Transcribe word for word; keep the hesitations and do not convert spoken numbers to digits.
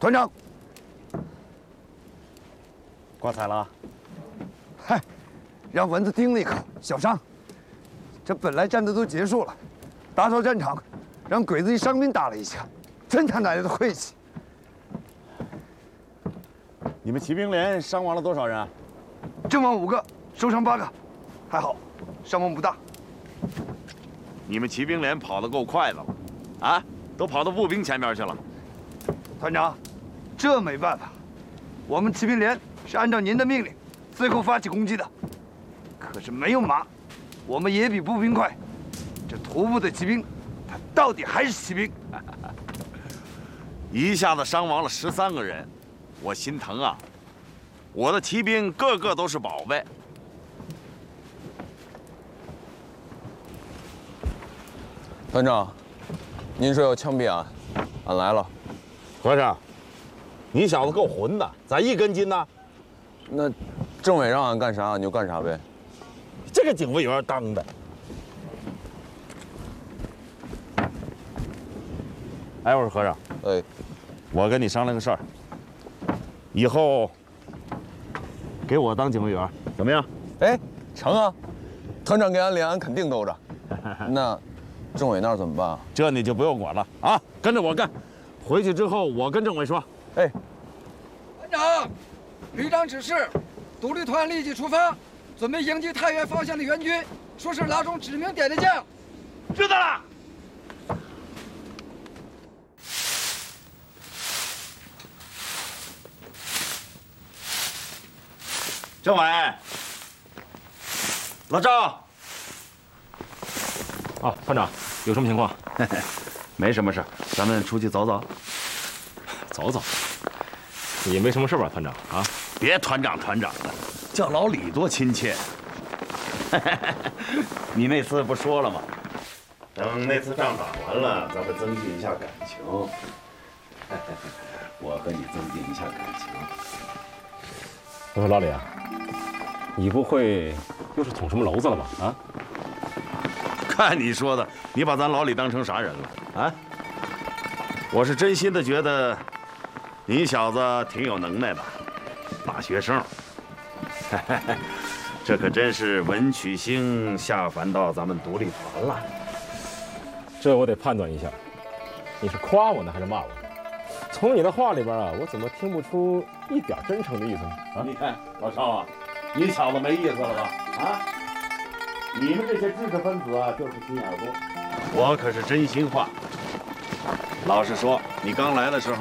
团长， 挂彩了。 嗨，让蚊子叮了一口，小伤。这本来战斗都结束了，打扫战场，让鬼子一伤兵打了一下，真他奶奶的晦气！ 你们骑兵连伤亡了多少人啊？ 阵亡五个，受伤八个，还好，伤亡不大。 你们骑兵连跑得够快的了，啊，都跑到步兵前面去了。 团长，这没办法，我们骑兵连是按照您的命令，最后发起攻击的。可是没有马，我们也比步兵快。这徒步的骑兵，他到底还是骑兵。 一下子伤亡了十三个人，我心疼啊！我的骑兵个个都是宝贝。 团长，您说要枪毙俺，俺来了。 和尚，你小子够混的，咋一根筋呢？ 那政委让俺干啥，俺就干啥呗。 这个警卫员当的。哎，我说和尚， 哎， 我跟你商量个事儿，以后给我当警卫员怎么样？ 哎，成啊！团长给俺脸，俺肯定兜着。那政委那儿怎么办啊？ 这你就不用管了啊，跟着我干。回去之后，我跟政委说。 哎， 团长，旅长指示，独立团立即出发，准备迎击太原方向的援军，说是老总指名点的将。 知道了。政委，老赵。 啊，团长，有什么情况？ 没什么事，咱们出去走走。 走走，也没什么事吧，团长啊？ 别团长团长的，叫老李多亲切。你那次不说了吗？等那次仗打完了，咱们增进一下感情。我和你增进一下感情。 我说老李啊，你不会又是捅什么娄子了吧？啊？ 看你说的，你把咱老李当成啥人了啊？我是真心的觉得，你小子挺有能耐的，大学生。这可真是文曲星下凡到咱们独立团了。 这我得判断一下，你是夸我呢还是骂我呢？从你的话里边啊，我怎么听不出一点真诚的意思呢？啊， 你看老邵啊，你小子没意思了吧？啊，你们这些知识分子啊，就是心眼多。我可是真心话。老实说，你刚来的时候，